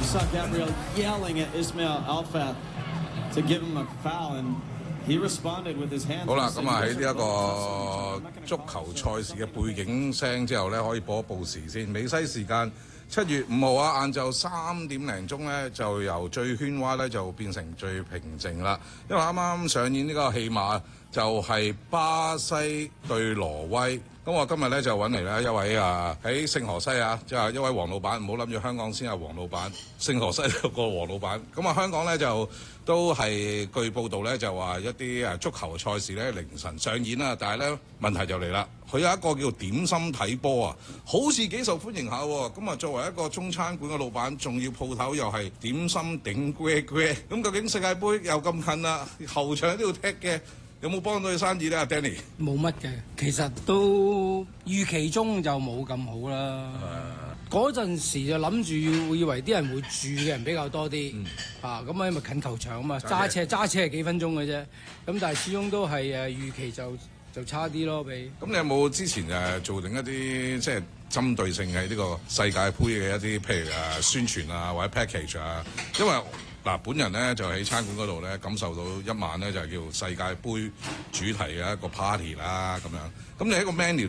saw Gabriel yelling at Ismail Alfat to give him a foul, and he responded with his hands. 好啦，咁啊喺呢一個足球賽事嘅背景聲之後咧，可以播一報時先。美西時間7月5號啊，晏晝3點零鐘咧，就由最喧譁咧就變成最平靜啦。因為啱啱上演呢個戲碼就係巴西對挪威。咁我今日咧就揾嚟咧一位喺聖荷西即係一位黃老闆，唔好諗住香港先係黃老闆，聖荷西有個黃老闆。咁啊香港咧就都係據報道咧就話一啲足球賽事咧凌晨上演啦，但係咧問題就嚟啦，佢有一個叫點心睇波啊，好似幾受歡迎下喎。咁啊作為一個中餐館嘅老闆，仲要鋪頭又係點心頂呱呱，咁究竟世界盃又咁近啦，後場都要踢嘅。有冇幫到佢生意咧，阿 Danny？ 冇乜嘅，其實都預期中就冇咁好啦。嗰陣時就諗住會以為啲人會住嘅人比較多啲，咁啊因為近球場啊嘛，揸車係幾分鐘嘅啫。咁但係始終都係預期就差啲咯，比。咁你有冇之前做定一啲即係針對性嘅呢個世界盃嘅一啲譬如宣傳啊或者 package 啊？因為本人咧就喺餐館嗰度咧感受到一晚咧就係叫世界盃主題嘅一個 party 啦咁樣。咁你喺個 menu